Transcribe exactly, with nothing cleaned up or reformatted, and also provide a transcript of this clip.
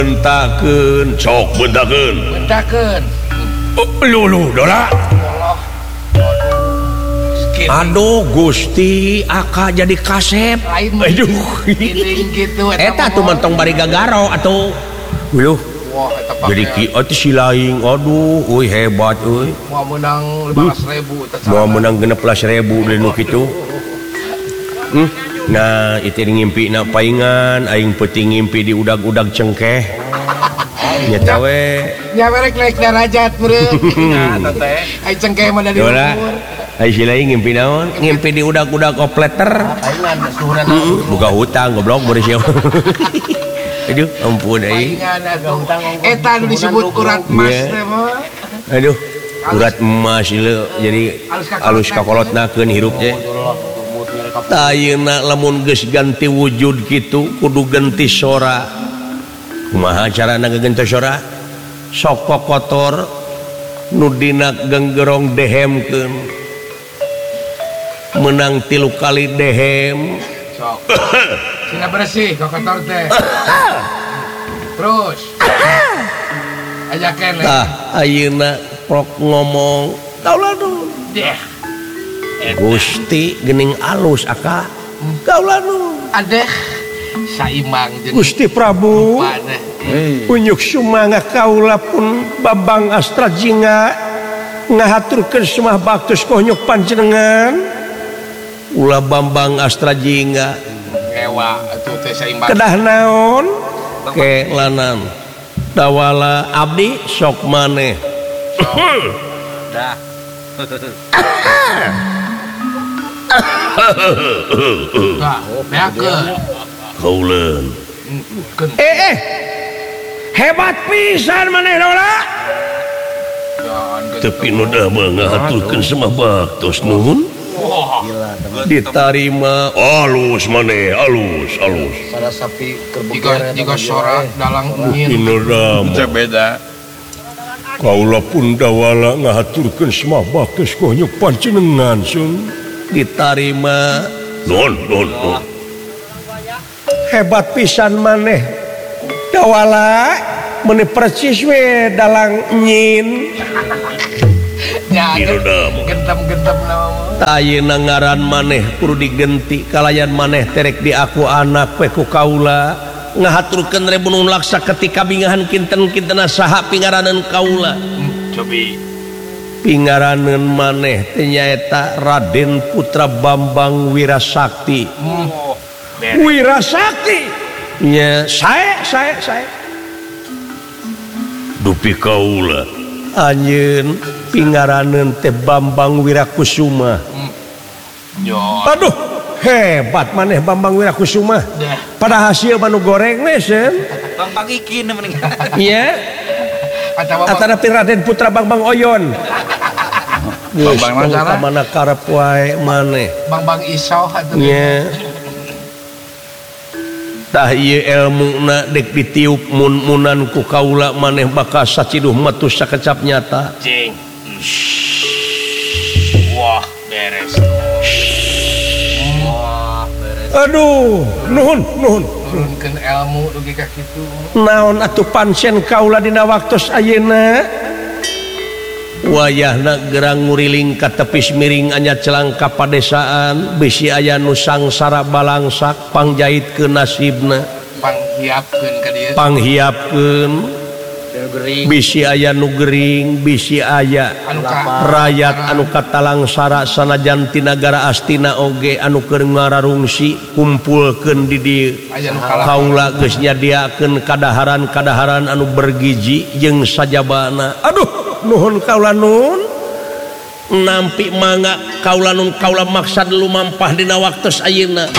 bentakeun sok bentakeun bentakeun lulu dola aduh Gusti aka jadi kasep aduh gitu eta tuh mentong bari gagaro atuh yuh jadi kieu si laing aduh euy hebat euy mau menang lima belas ribu mau menang genep belas ribu nu kitu hmm. Nah itu ngimpi na paingan aing peuting ngimpi di udag-udag cengkeh nya tawe nya werek naik derajat beureum nah teh ai cengkeh mah dari umur ai si laing ngimpi naon ngimpi di udag-udag opleter paingan suhuran buka hutang goblok beureus sia aduh ampun ai eta nu disebut urat emas teh mah aduh urat emas ieu jadi alus kakolotnakeun hirup teh tayuna lamun geus ganti wujud kitu kudu ganti sora kumaha carana ganti sora sok kotor nu dina genggerong dehemkeun menang tilu kali dehem sok sina bersih kotor teh terus ajakeun tah ayeuna prok ngomong tauladu deh Gusti geuning alus aka kaula nu adeh saimbang jeung Gusti Prabu unyuk sumangga kaula pun Bambang Astrajinga ngahaturkeun sumah baktus konyuk panjenengan ulah Bambang Astrajinga ewa atuh teh saimbang kedah naon ke lanam dawala abdi sok maneh dah kauleun eh eh hebat pisan maneh dola tapi nu da mah ngahaturkeun semah baktos nuhun ditarima alus maneh alus alus sapi kerbeukeun jiga sora dalang ngin inodam beda kaula pun dawala ngahaturkeun semah baktos konyuk panjenengan sun ditarima non non non hebat pisan maneh dawala meuni percis we dalang nyin nya gentem-gentem nama ayeuna ngaran maneh kudu digenti kalayan maneh terek di aku anak we ku kaula ngahaturkeun rebunun laksa ketika bingahan kinten-kintenna saha pingaraneun kaula cobi pingaraneun maneh teh nyaeta Raden Putra Bambang Wirasakti. Oh, Wirasakti. Nya sae sae sae. Dupi kaula anjeun pingaraneun teh Bambang Wirakusuma. Hmm. Yo. Aduh, hebat maneh Bambang Wirakusuma. Pada hasil manu goreng we sen. Bambang Ikin mending. Iya. Atana Raden Putra Bambang Oyon. Bambang mana karep wae maneh. Bambang Isau atuh. Nya. Tah ieu elmuna dek ditiup mun-munan ku kaula maneh bakal saciduh metu sakecap nyata. Cing. Wah, beres. Wah, beres. Aduh, nuhun nuhun. Nurunkeun ilmu dugi ka kitu. Naon atuh pancen kaula dina waktos ayeuna? Wayahna gerang nguriling ka tepis miring anya celang ka padesaan bisi aya nu sangsara balangsak pangjahitkeun nasibna panghiapkeun ka dieu panghiapkeun bisi aya nu gering bisi aya rakyat anu katalangsara sanajan ti nagara astina oge anu keur ngararungsi kumpulkeun di dieu kaula geus nyadiakeun kadaharan-kadaharan anu bergiji jeung sajabana. Aduh nuhun kaula nun nampi mangga kaula nun kaula maksad lumampah dina waktos ayeuna